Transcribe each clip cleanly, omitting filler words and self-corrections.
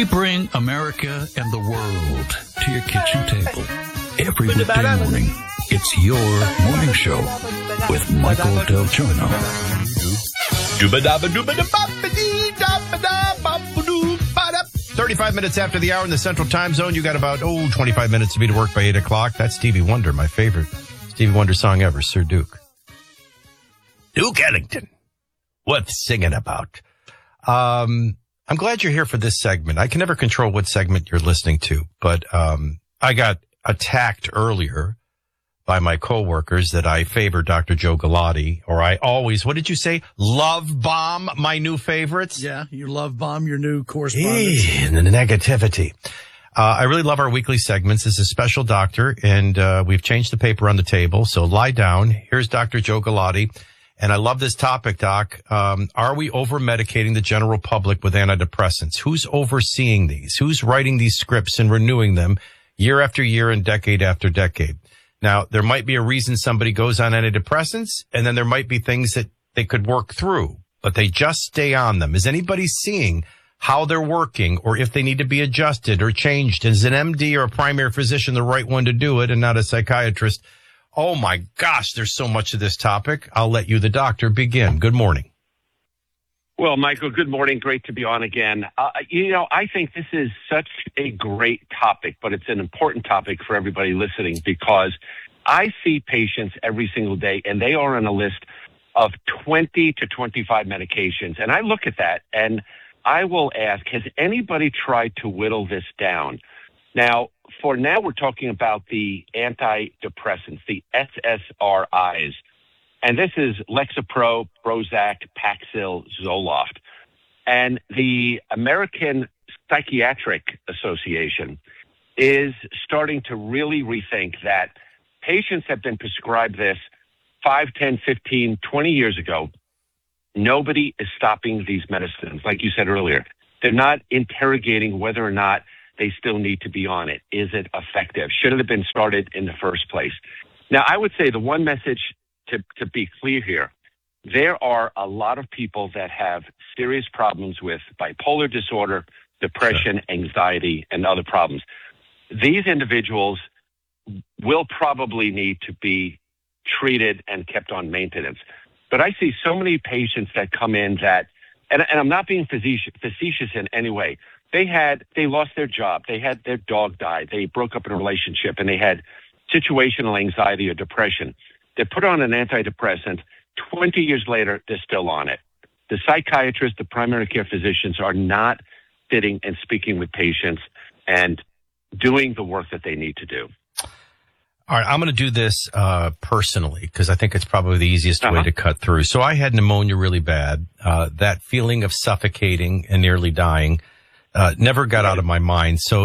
bring America and the world to your kitchen table. Every weekday morning, it's your morning show with Michael Del Giorno. 35 minutes after the hour in the Central Time Zone. You got about, 25 minutes to be to work by 8 o'clock. That's Stevie Wonder, my favorite Stevie Wonder song ever, Sir Duke. Duke Ellington. Worth singing about. I'm glad you're here for this segment. I can never control what segment you're listening to, but I got attacked earlier by my coworkers that I favor Dr. Joe Galati, or I always, what did you say? Love bomb my new favorites? Yeah, you love bomb your new correspondents. And the negativity. I really love our weekly segments. This is a special doctor, and we've changed the paper on the table, so lie down. Here's Dr. Joe Galati. And I love this topic, Doc. Are we over-medicating the general public with antidepressants? Who's overseeing these? Who's writing these scripts and renewing them year after year and decade after decade? Now, there might be a reason somebody goes on antidepressants, and then there might be things that they could work through, but they just stay on them. Is anybody seeing how they're working or if they need to be adjusted or changed? Is an MD or a primary physician the right one to do it and not a psychiatrist? Oh, my gosh, there's so much of this topic. I'll let you, the doctor, begin. Good morning. Well, Michael, good morning. Great to be on again. I think this is such a great topic, but it's an important topic for everybody listening because I see patients every single day, and they are on a list of 20 to 25 medications. And I look at that, and I will ask, has anybody tried to whittle this down? Now, for now, we're talking about the antidepressants, the SSRIs. And this is Lexapro, Prozac, Paxil, Zoloft. And the American Psychiatric Association is starting to really rethink that patients have been prescribed this 5, 10, 15, 20 years ago. Nobody is stopping these medicines. Like you said earlier, they're not interrogating whether or not they still need to be on it. Is it effective? Should it have been started in the first place? Now, I would say the one message to be clear here, there are a lot of people that have serious problems with bipolar disorder, depression, anxiety, and other problems. These individuals will probably need to be treated and kept on maintenance. But I see so many patients that come in that, and I'm not being facetious in any way, they lost their job. They had their dog died. They broke up in a relationship and they had situational anxiety or depression. They put on an antidepressant. 20 years later, they're still on it. The psychiatrists, the primary care physicians are not sitting and speaking with patients and doing the work that they need to do. All right, I'm going to do this personally because I think it's probably the easiest way to cut through. So I had pneumonia really bad. That feeling of suffocating and nearly dying never got out of my mind. So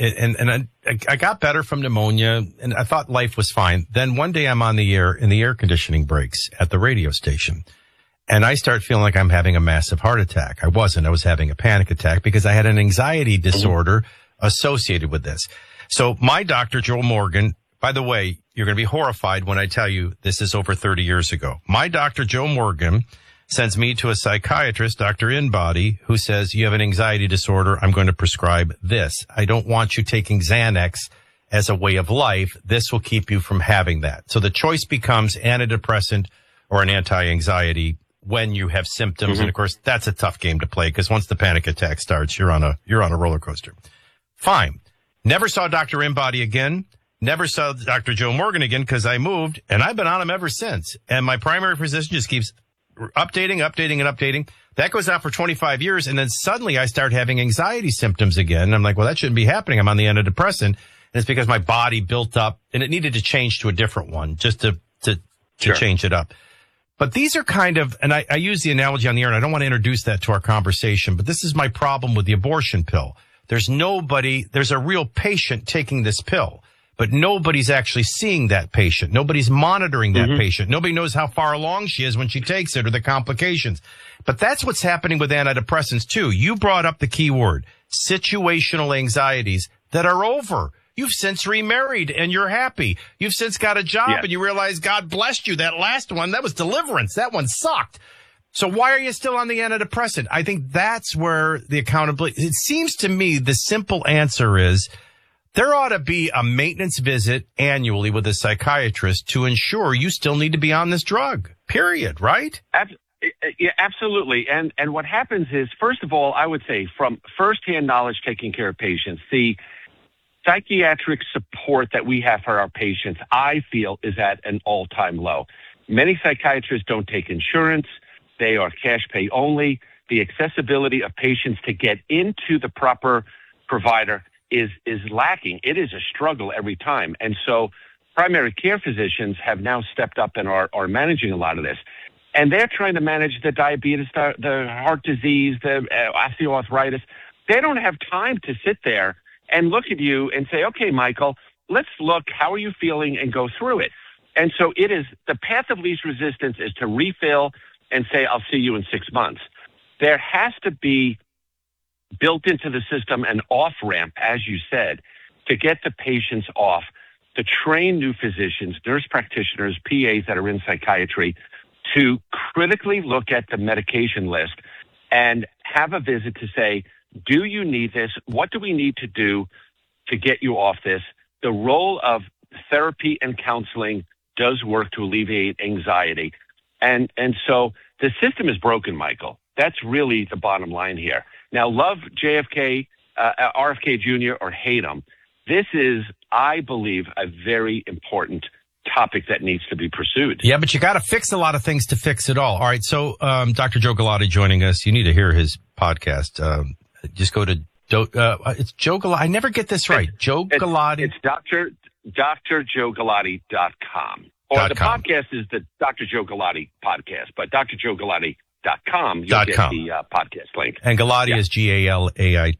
I got better from pneumonia and I thought life was fine. Then one day I'm on the air and the air conditioning breaks at the radio station and I start feeling like I'm having a massive heart attack. I wasn't. I was having a panic attack because I had an anxiety disorder associated with this. So my doctor, Joel Morgan, by the way, you're going to be horrified when I tell you this is over 30 years ago. My doctor, Joe Morgan, sends me to a psychiatrist, Dr. Inbody, who says, you have an anxiety disorder. I'm going to prescribe this. I don't want you taking Xanax as a way of life. This will keep you from having that. So the choice becomes antidepressant or an anti-anxiety when you have symptoms. Mm-hmm. And of course, that's a tough game to play because once the panic attack starts, you're on a roller coaster. Fine. Never saw Dr. Inbody again. Never saw Dr. Joe Morgan again because I moved and I've been on him ever since. And my primary physician just keeps updating. That goes out for 25 years. And then suddenly I start having anxiety symptoms again. I'm like, well, that shouldn't be happening. I'm on the antidepressant. And it's because my body built up and it needed to change to a different one just to change it up. But these are kind of, and I use the analogy on the air and I don't want to introduce that to our conversation, but this is my problem with the abortion pill. There's a real patient taking this pill. But nobody's actually seeing that patient. Nobody's monitoring that patient. Nobody knows how far along she is when she takes it or the complications. But that's what's happening with antidepressants too. You brought up the key word, situational anxieties that are over. You've since remarried and you're happy. You've since got a job and you realize God blessed you. That last one, that was deliverance. That one sucked. So why are you still on the antidepressant? I think that's where the accountability, it seems to me the simple answer is there ought to be a maintenance visit annually with a psychiatrist to ensure you still need to be on this drug, period, right? Yeah, absolutely. And what happens is, first of all, I would say from firsthand knowledge taking care of patients, the psychiatric support that we have for our patients, I feel, is at an all-time low. Many psychiatrists don't take insurance. They are cash pay only. The accessibility of patients to get into the proper provider is lacking. It is a struggle every time. And so primary care physicians have now stepped up and are managing a lot of this. And they're trying to manage the diabetes, the heart disease, the osteoarthritis. They don't have time to sit there and look at you and say, okay, Michael, let's look, how are you feeling, and go through it. And so it is, the path of least resistance is to refill and say, I'll see you in 6 months. There has to be built into the system an off-ramp, as you said, to get the patients off, to train new physicians, nurse practitioners, PAs that are in psychiatry, to critically look at the medication list and have a visit to say, do you need this? What do we need to do to get you off this? The role of therapy and counseling does work to alleviate anxiety. And so the system is broken, Michael. That's really the bottom line here. Now, love JFK, RFK Jr., or hate him. This is, I believe, a very important topic that needs to be pursued. Yeah, but you got to fix a lot of things to fix it all. All right, so Dr. Joe Galati joining us. You need to hear his podcast. Just go to it's Joe Galati. I never get this right. Joe Galati. It's drjoegalati.com. Or the podcast is the Dr. Joe Galati podcast, but drjoegalati.com, you'll get the podcast link. And Galati is Galati.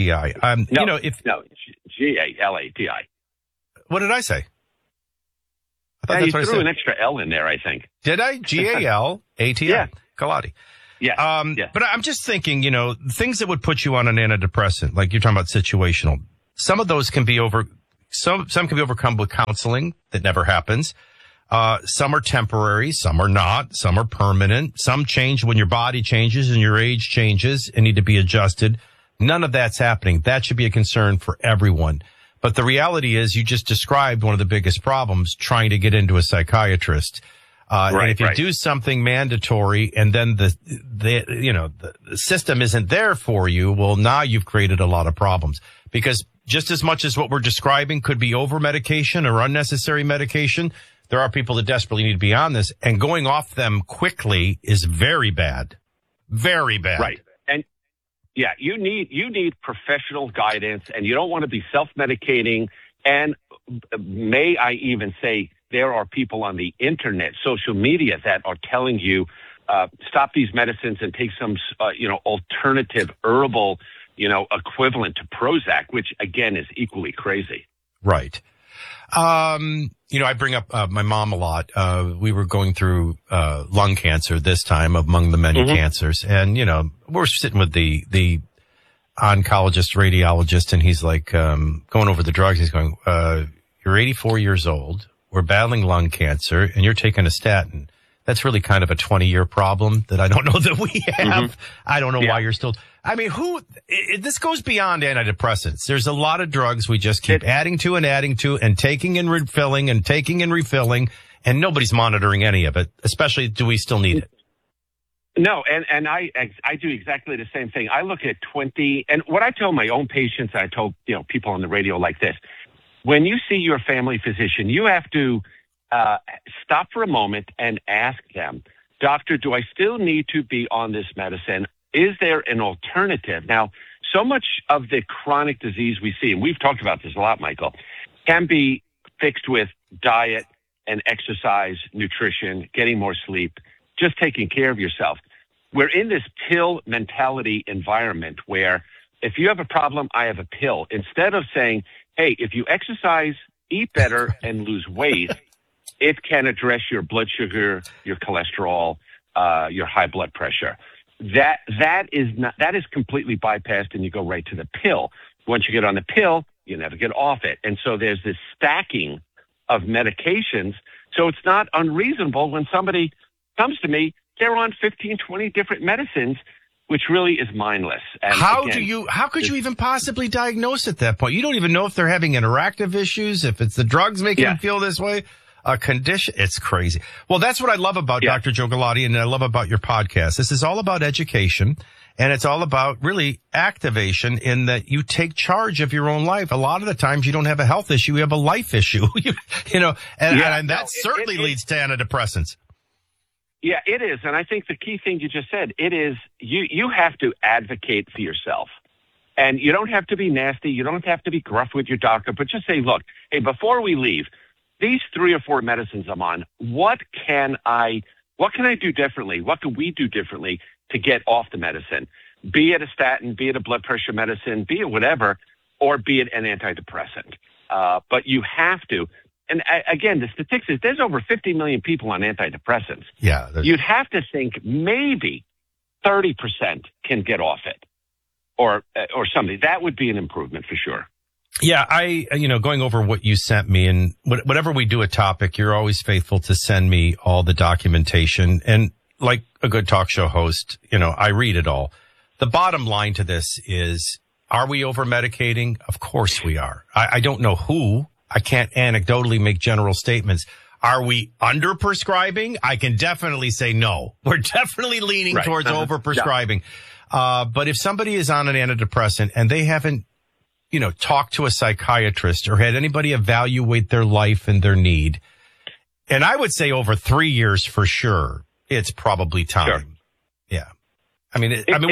Galati. What did I say? I thought you threw an extra L in there, I think. Did I? Galati. Yeah. Galati. Yeah. But I'm just thinking, things that would put you on an antidepressant, like you're talking about situational. Some of those can be some can be overcome with counseling that never happens. Some are temporary, some are not, some are permanent. Some change when your body changes and your age changes and need to be adjusted. None of that's happening. That should be a concern for everyone. But the reality is you just described one of the biggest problems, trying to get into a psychiatrist. And if you do something mandatory and then the system isn't there for you, well, now you've created a lot of problems. Because just as much as what we're describing could be over medication or unnecessary medication, there are people that desperately need to be on this, and going off them quickly is very bad. Very bad. Right. And yeah, you need professional guidance, and you don't want to be self-medicating. And may I even say, there are people on the internet, social media, that are telling you, stop these medicines and take some, alternative herbal, equivalent to Prozac, which again is equally crazy. Right. I bring up my mom a lot. We were going through lung cancer this time, among the many cancers, and we're sitting with the oncologist, radiologist, and he's like going over the drugs. He's going, "You're 84 years old. We're battling lung cancer, and you're taking a statin. That's really kind of a 20-year problem that I don't know that we have. I don't know why you're still." I mean, this goes beyond antidepressants. There's a lot of drugs we just keep adding to and taking and refilling and taking and refilling, and nobody's monitoring any of it, especially do we still need it? No, and I do exactly the same thing. I look at 20, and what I tell my own patients, I told people on the radio like this, when you see your family physician, you have to stop for a moment and ask them, "Doctor, do I still need to be on this medicine? Is there an alternative?" Now, so much of the chronic disease we see, and we've talked about this a lot, Michael, can be fixed with diet and exercise, nutrition, getting more sleep, just taking care of yourself. We're in this pill mentality environment where if you have a problem, I have a pill. Instead of saying, hey, if you exercise, eat better, and lose weight, it can address your blood sugar, your cholesterol, your high blood pressure. That is completely bypassed, and you go right to the pill. Once you get on the pill, you never get off it. And so there's this stacking of medications. So it's not unreasonable when somebody comes to me they're on 15, 20 different medicines, which really is mindless. And how again, could you even possibly diagnose at that point? You don't even know if they're having interactive issues, if it's the drugs making them feel this way, a condition. It's crazy. Well, that's what I love about Dr. Joe Galati, and I love about your podcast. This is all about education, and it's all about really activation in that you take charge of your own life. A lot of the times you don't have a health issue, you have a life issue, and that certainly leads to antidepressants. Yeah, it is. And I think the key thing you just said, it is you have to advocate for yourself. And you don't have to be nasty. You don't have to be gruff with your doctor, but just say, look, hey, before we leave, these 3 or 4 medicines I'm on, what can I do differently? What can we do differently to get off the medicine? Be it a statin, be it a blood pressure medicine, be it whatever, or be it an antidepressant. But you have to. And again, the statistics, there's over 50 million people on antidepressants. Yeah. You'd have to think maybe 30% can get off it or something. That would be an improvement for sure. Yeah. Going over what you sent me, and whatever we do a topic, you're always faithful to send me all the documentation. And like a good talk show host, I read it all. The bottom line to this is, are we over medicating? Of course we are. I don't know who. I can't anecdotally make general statements. Are we under prescribing? I can definitely say no. We're definitely leaning towards over prescribing. Yeah. But if somebody is on an antidepressant and they haven't, talked to a psychiatrist or had anybody evaluate their life and their need, and I would say over 3 years for sure, it's probably time. Sure. Yeah. I'm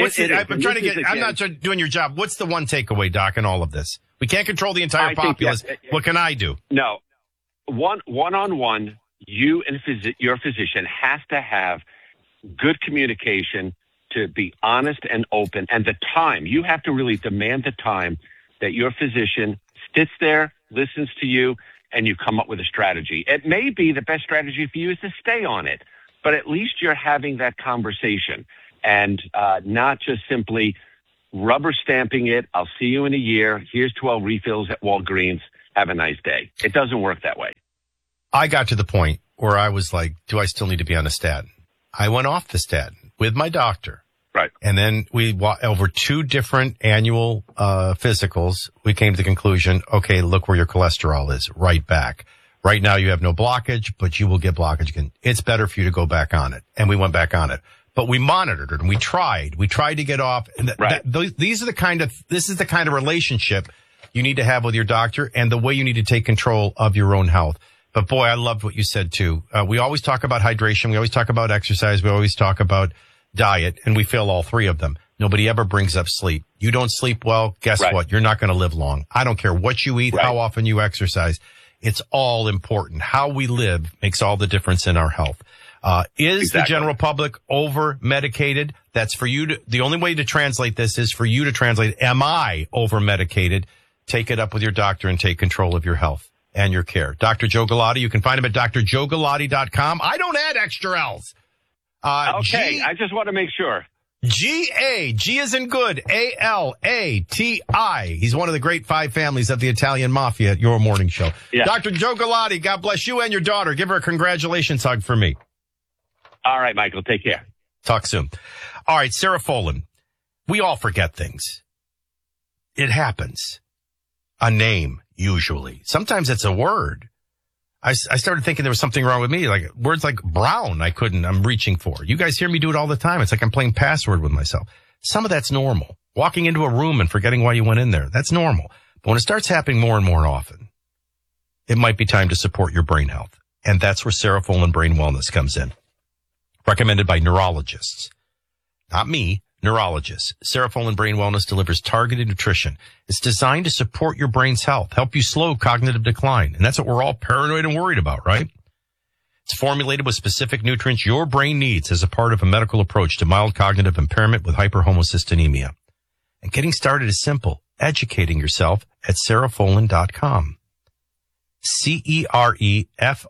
not doing your job. What's the one takeaway, Doc, in all of this? We can't control the entire populace. What can I do? No. One-on-one, you and your physician has to have good communication to be honest and open. And the time, you have to really demand the time that your physician sits there, listens to you, and you come up with a strategy. It may be the best strategy for you is to stay on it, but at least you're having that conversation and not just simply rubber stamping it. I'll see you in a year. Here's 12 refills at Walgreens. Have a nice day. It doesn't work that way. I got to the point where I was like, do I still need to be on a statin? I went off the statin with my doctor. Right. And then over 2 different annual physicals, we came to the conclusion, okay, look where your cholesterol is, right back. Right now you have no blockage, but you will get blockage again. It's better for you to go back on it. And we went back on it. But we monitored it and we tried to get off. And this is the kind of relationship you need to have with your doctor and the way you need to take control of your own health. But boy, I loved what you said too. We always talk about hydration. We always talk about exercise. We always talk about diet, and we fail all 3 of them. Nobody ever brings up sleep. You don't sleep well, guess what? You're not going to live long. I don't care what you eat, how often you exercise. It's all important. How we live makes all the difference in our health. Is the general public over medicated? That's for you the only way to translate this is for you to translate, am I over medicated? Take it up with your doctor and take control of your health and your care. Dr. Joe Galati, you can find him at drjoegalati.com. I don't add extra L's. Okay, I just want to make sure. G is in good, A-L-A-T-I. He's one of the great 5 families of the Italian Mafia at your morning show. Yeah. Dr. Joe Galati, God bless you and your daughter. Give her a congratulations hug for me. All right, Michael, take care. Talk soon. All right, Sarah Folan. We all forget things. It happens. A name, usually. Sometimes it's a word. I started thinking there was something wrong with me, like words like brown I'm reaching for. You guys hear me do it all the time. It's like I'm playing password with myself. Some of that's normal. Walking into a room and forgetting why you went in there, that's normal. But when it starts happening more and more often, it might be time to support your brain health. And that's where Sarah Folan Brain Wellness comes in. Recommended by neurologists. Not me, neurologists. Sarah Folan Brain Wellness delivers targeted nutrition. It's designed to support your brain's health, help you slow cognitive decline. And that's what we're all paranoid and worried about, right? It's formulated with specific nutrients your brain needs as a part of a medical approach to mild cognitive impairment with hyperhomocystinemia. And getting started is simple. Educating yourself at sarahfolan.com. CEREFOLIN,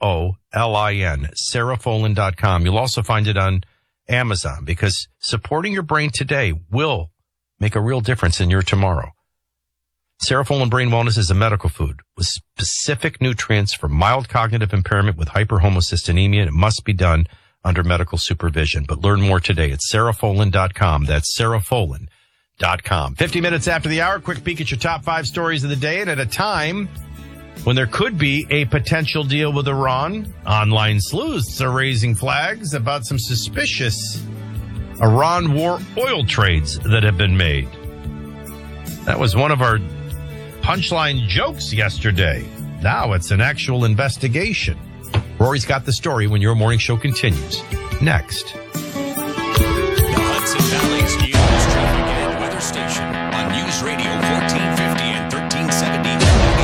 sarahfolan.com. You'll also find it on Amazon because supporting your brain today will make a real difference in your tomorrow. Sarah Folan Brain Wellness is a medical food with specific nutrients for mild cognitive impairment with hyperhomocystinemia, and it must be done under medical supervision. But learn more today at sarahfolan.com. That's sarahfolan.com. 50 minutes after the hour, quick peek at your top 5 stories of the day. And at a time when there could be a potential deal with Iran, online sleuths are raising flags about some suspicious Iran war oil trades that have been made. That was one of our punchline jokes yesterday. Now it's an actual investigation. Rory's got the story when your morning show continues. Next. The Hudson Valley's news, traffic, and weather station on News Radio 1450 and 1370.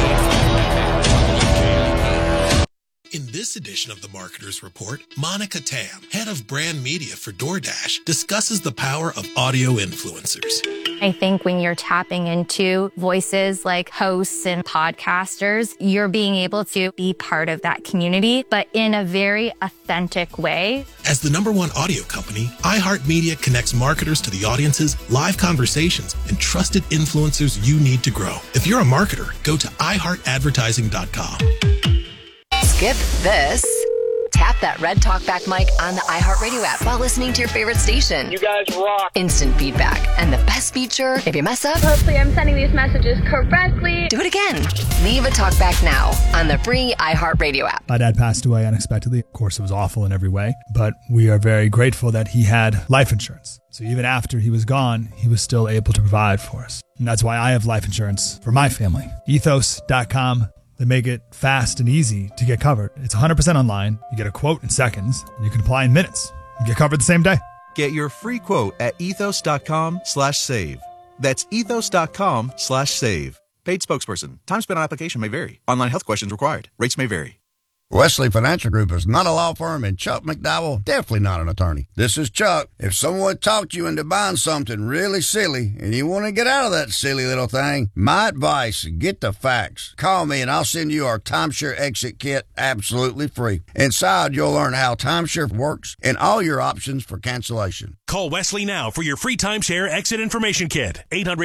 In this edition of the Marketer's Report, Monica Tam, head of brand media for DoorDash, discusses the power of audio influencers. I think when you're tapping into voices like hosts and podcasters, you're being able to be part of that community, but in a very authentic way. As the #1 audio company, iHeartMedia connects marketers to the audiences, live conversations, and trusted influencers you need to grow. If you're a marketer, go to iHeartAdvertising.com. Skip this. Tap that red talkback mic on the iHeartRadio app while listening to your favorite station. You guys rock. Instant feedback. And the best feature, if you mess up, Hopefully I'm sending these messages correctly. do it again. Leave a talkback now on the free iHeartRadio app. My dad passed away unexpectedly. Of course, it was awful in every way, but we are very grateful that he had life insurance. So even after he was gone, he was still able to provide for us. And that's why I have life insurance for my family. Ethos.com. They make it fast and easy to get covered. It's 100% online. You get a quote in seconds, and you can apply in minutes. You get covered the same day. Get your free quote at ethos.com/save. That's ethos.com/save. Paid spokesperson. Time spent on application may vary. Online health questions required. Rates may vary. Wesley Financial Group is not a law firm, and Chuck McDowell, definitely not an attorney. This is Chuck. If someone talked you into buying something really silly and you want to get out of that silly little thing, my advice, get the facts. Call me and I'll send you our timeshare exit kit absolutely free. Inside, you'll learn how timeshare works and all your options for cancellation. Call Wesley now for your free timeshare exit information kit.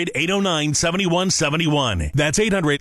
800-809-7171. That's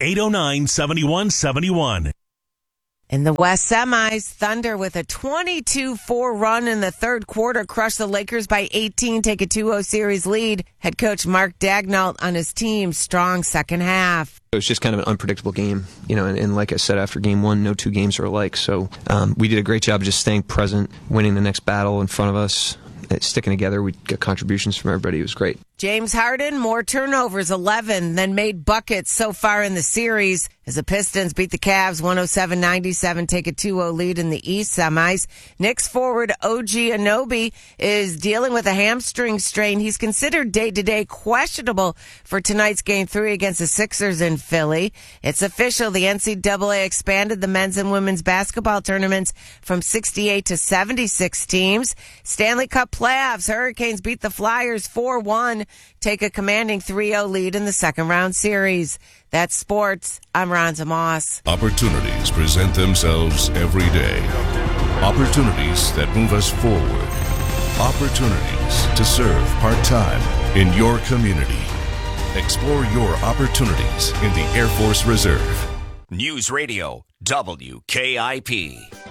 800-809-7171. In the West Semis, Thunder with a 22-4 run in the third quarter crushed the Lakers by 18, take a 2-0 series lead. Head coach Mark Daigneault on his team's strong second half. It was just kind of an unpredictable game, and like I said, after game one, no two games are alike. So we did a great job of just staying present, winning the next battle in front of us, sticking together. We got contributions from everybody. It was great. James Harden, more turnovers, 11, then made buckets so far in the series as the Pistons beat the Cavs 107-97, take a 2-0 lead in the East semis. Knicks forward OG Anunoby is dealing with a hamstring strain. He's considered day-to-day questionable for tonight's Game 3 against the Sixers in Philly. It's official. The NCAA expanded the men's and women's basketball tournaments from 68 to 76 teams. Stanley Cup playoffs. Hurricanes beat the Flyers 4-1. Take a commanding 3-0 lead in the second round series. That's sports. I'm Ronza Moss. Opportunities present themselves every day. Opportunities that move us forward. Opportunities to serve part-time in your community. Explore your opportunities in the Air Force Reserve. News Radio WKIP.